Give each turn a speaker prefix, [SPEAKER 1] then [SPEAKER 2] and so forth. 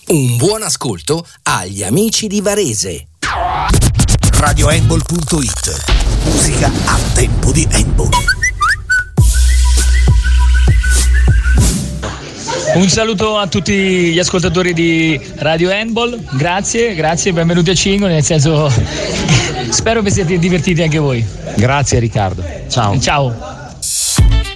[SPEAKER 1] Un buon ascolto agli amici di Varese.
[SPEAKER 2] RadioHandball.it. Musica a tempo di handball.
[SPEAKER 3] Un saluto a tutti gli ascoltatori di Radio Handball, grazie, benvenuti a Cingoli, nel senso spero vi siate divertiti anche voi.
[SPEAKER 4] Grazie Riccardo, ciao.
[SPEAKER 3] Ciao.